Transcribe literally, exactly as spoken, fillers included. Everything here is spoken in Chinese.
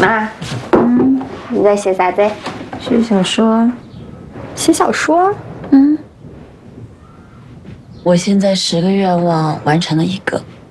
妈，嗯，你在写啥子？ 写小说。 写小说？ 嗯。我现在十个愿望完成了一个。